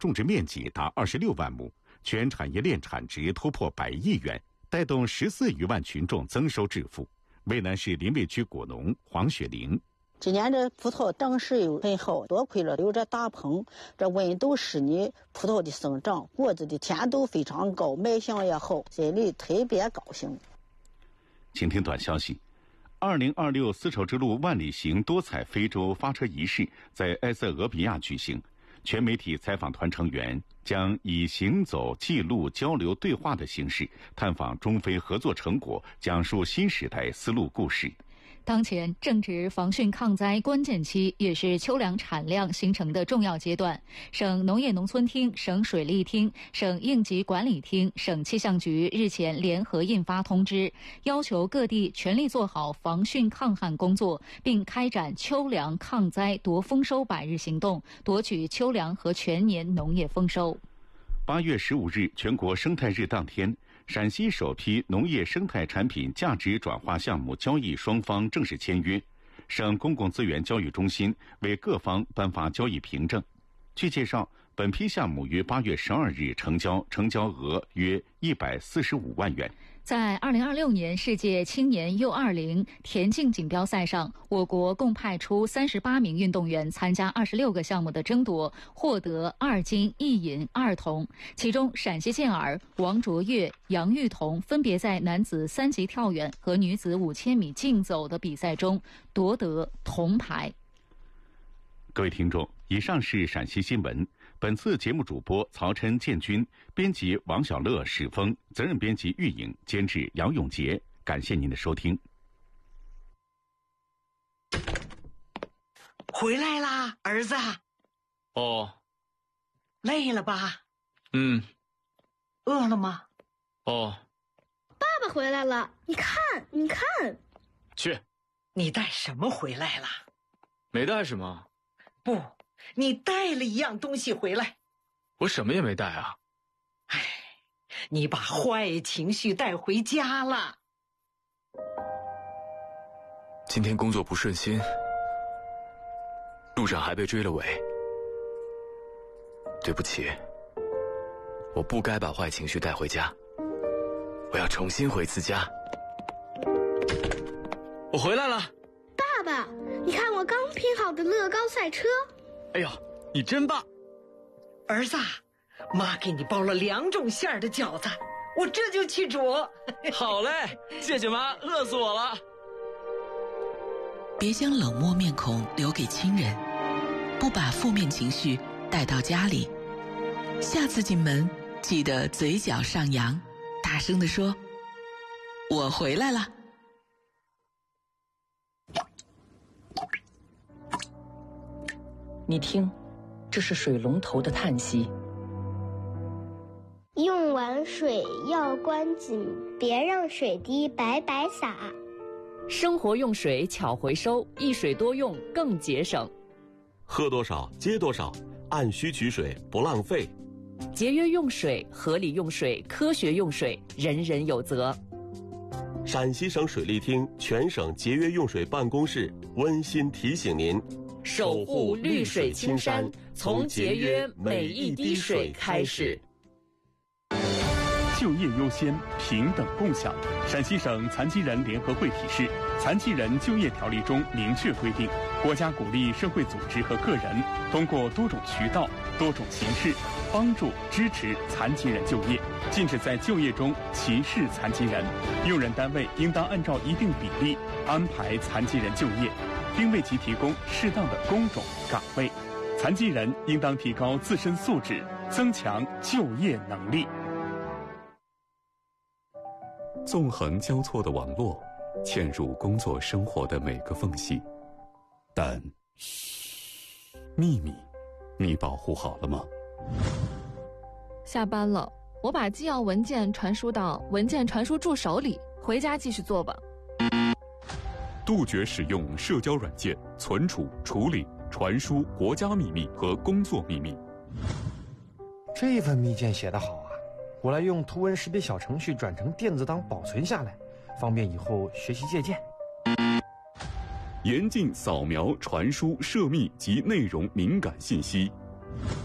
种植面积达26万亩，全产业链产值突破100亿元，带动14余万群众增收致富。渭南市临渭区果农黄雪玲： 今年这葡萄当时又很好，多亏了有这大棚，这温度使你葡萄的生长，果子的甜度非常高，卖相也好，心里特别高兴。 请听短消息：2026丝绸之路万里行多彩非洲发车仪式在埃塞俄比亚举行。全媒体采访团成员将以行走、记录、交流、对话的形式，探访中非合作成果，讲述新时代丝路故事。 当前正值防汛抗灾关键期，也是秋粮产量形成的重要阶段。省农业农村厅、省水利厅、省应急管理厅、省气象局日前联合印发通知，要求各地全力做好防汛抗旱工作，并开展秋粮抗灾夺丰收100日行动，夺取秋粮和全年农业丰收。 8月15日，全国生态日当天，陕西首批农业生态产品价值转化项目交易双方正式签约，省公共资源交易中心为各方颁发交易凭证。据介绍，本批项目于8月12日成交，成交额约145万元。 在2026年世界青年 U20 田径锦标赛上，我国共派出38名运动员参加26个项目的争夺，获得2金1银2铜。其中，陕西健儿王卓越、杨玉彤分别在男子3级跳远和女子5000米竞走的比赛中夺得铜牌。 各位听众，以上是陕西新闻。本次节目主播曹琛、建军，编辑王小乐、史峰，责任编辑玉颖，监制杨永杰。感谢您的收听。 回来啦，儿子。 哦。 累了吧？饿了吗？ 哦。 爸爸回来了，你看，你看。 去。 你带什么回来了？ 没带什么。 不，你带了一样东西回来。 我什么也没带啊。 唉，你把坏情绪带回家了。 今天工作不顺心，路上还被追了尾。对不起，我不该把坏情绪带回家，我要重新回次家。我回来了。 爸爸，你看我刚拼好的乐高赛车。 哎呦，你真棒。 儿子，妈给你包了2种馅儿的饺子，我这就去煮。 好嘞，谢谢妈，饿死我了。 别将冷漠面孔留给亲人，不把负面情绪带到家里。下次进门记得嘴角上扬，大声地说：“我回来了。” 你听，这是水龙头的叹息。 用完水要关紧，别让水滴白白洒。 生活用水巧回收，一水多用更节省。 喝多少接多少，按需取水不浪费。 节约用水，合理用水，科学用水，人人有责。 陕西省水利厅全省节约用水办公室温馨提醒您： 守护绿水青山，从节约每一滴水开始。 就业优先，平等共享。陕西省残疾人联合会提示，《残疾人就业条例》中明确规定，国家鼓励社会组织和个人通过多种渠道、多种形式帮助支持残疾人就业，禁止在就业中歧视残疾人。用人单位应当按照一定比例安排残疾人就业，并为其提供适当的工种岗位。残疾人应当提高自身素质，增强就业能力。 纵横交错的网络，嵌入工作生活的每个缝隙。但，秘密，你保护好了吗？ 下班了，我把纪要文件传输到文件传输助手里，回家继续做吧。 杜绝使用社交软件存储、处理、传输国家秘密和工作秘密。 这份密件写得好啊，我来用图文识别小程序转成电子档保存下来，方便以后学习借鉴。 严禁扫描、传输涉密及内容敏感信息。